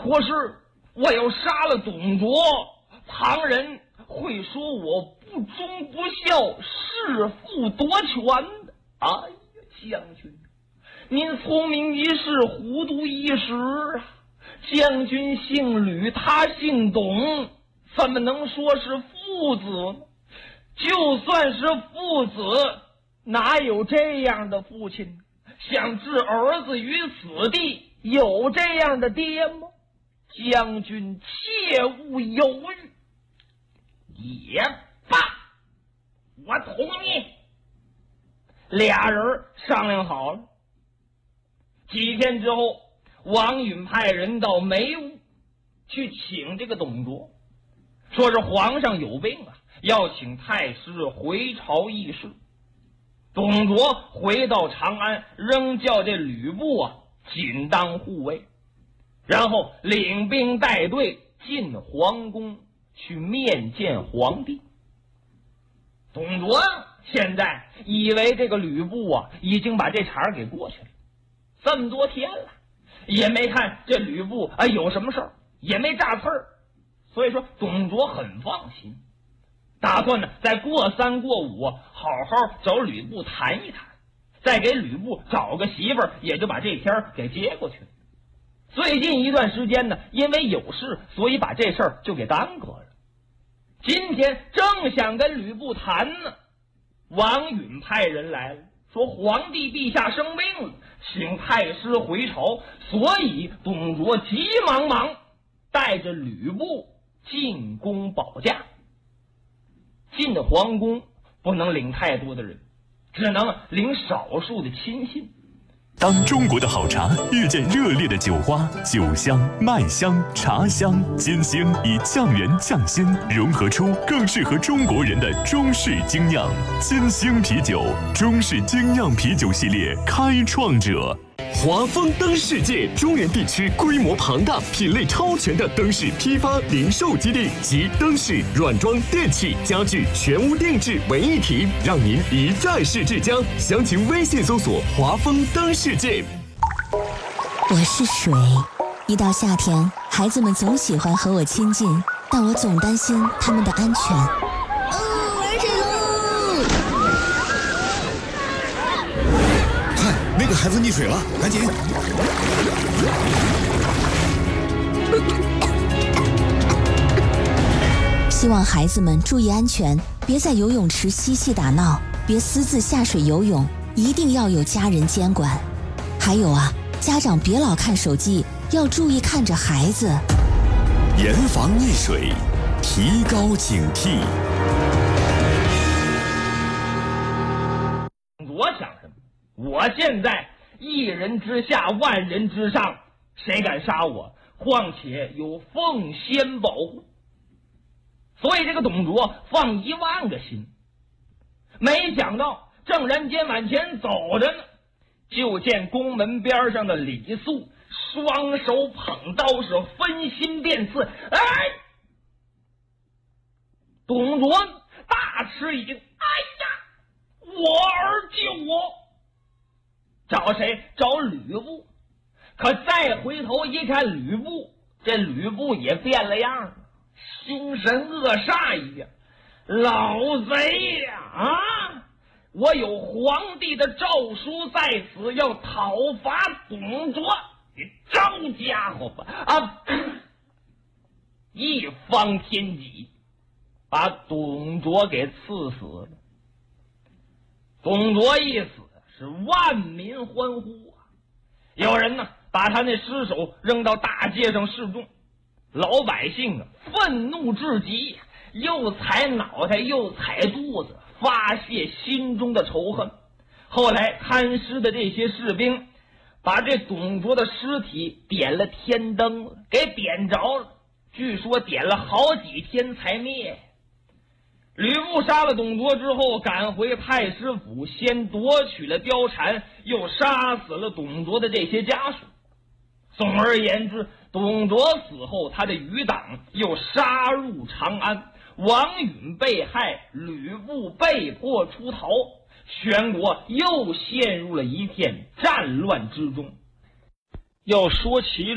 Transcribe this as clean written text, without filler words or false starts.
可是我要杀了董卓，旁人会说我不忠不孝，弑父夺权的。哎呀，将军，您聪明一世，糊涂一时啊！将军姓吕，他姓董，怎么能说是父子呢？就算是父子，哪有这样的父亲？想置儿子于死地，有这样的爹吗？将军切勿犹豫。也罢，我同意。俩人商量好了。几天之后，王允派人到梅屋去请这个董卓，说是皇上有病啊，要请太师回朝议事。董卓回到长安，仍叫这吕布啊紧当护卫，然后领兵带队进皇宫去面见皇帝。董卓现在以为这个吕布啊已经把这茬给过去了，这么多天了也没看这吕布有什么事儿，也没炸刺儿，所以说董卓很放心，打算呢再过3过5好好找吕布谈一谈，再给吕布找个媳妇儿，也就把这天给接过去了。最近一段时间呢，因为有事，所以把这事儿就给耽搁了。今天正想跟吕布谈呢，王允派人来了，说皇帝陛下生病了，请太师回朝，所以董卓急忙带着吕布进宫保驾。进的皇宫不能领太多的人，只能领少数的亲信。 当中国的好茶遇见热烈的酒花，酒香、麦香、茶香、金星以降元降心融合出更适合中国人的中式精酿。金星啤酒，中式精酿啤酒系列开创者。华丰灯世界中原地区规模庞大、品类超全的灯饰批发零售基地及灯饰、软装、电器、家具全屋定制为一体，让您一站式至江。详情微信搜索华丰灯世界。 我是水，一到夏天，孩子们总喜欢和我亲近，但我总担心他们的安全。玩水喽！ 快，那个孩子溺水了，赶紧！ 希望孩子们注意安全，别在游泳池嬉戏打闹，别私自下水游泳，一定要有家人监管。还有啊，家长别老看手机，要注意看着孩子。 严防溺水，提高警惕。 我想什么？我现在一人之下，万人之上，谁敢杀我？况且有奉先保护。所以这个董卓放10000个心，没想到正人间往前走着呢，就见宫门边上的李肃双手捧刀，是分心便刺。哎，董卓大吃一惊，哎呀，我儿救我！找谁？找吕布。可再回头一看吕布，这吕布也变了样了，凶神恶煞一样。老贼呀！我有皇帝的诏书在此，要讨伐董卓，你招家伙吧！一方天戟把董卓给刺死了。董卓一死，是万民欢呼啊！有人呢把他那尸首扔到大街上示众，老百姓愤怒至极，又踩脑袋又踩肚子，发泄心中的仇恨。后来看尸的这些士兵把这董卓的尸体点了天灯，给点着了，据说点了好几天才灭。吕布杀了董卓之后，赶回太师府，先夺取了貂蝉，又杀死了董卓的这些家属。总而言之，董卓死后，他的余党又杀入长安，王允被害，吕布被迫出逃，全国又陷入了一片战乱之中。要说起